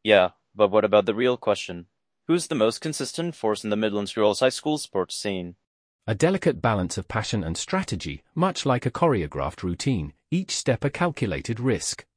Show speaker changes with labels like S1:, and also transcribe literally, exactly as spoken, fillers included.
S1: Yeah, but what about the real question? Who's the most consistent force in the Midlands Girls High School sports scene?
S2: A delicate balance of passion and strategy, much like a choreographed routine, each step a calculated risk.